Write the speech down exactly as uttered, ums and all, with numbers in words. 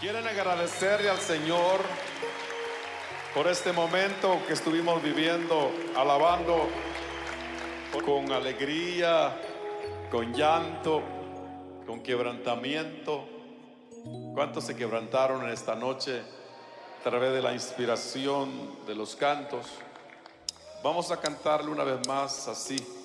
Quieren agradecerle al Señor por este momento que estuvimos viviendo, alabando con alegría, con llanto, con quebrantamiento. ¿Cuántos se quebrantaron en esta noche a través de la inspiración de los cantos? Vamos a cantarle una vez más así.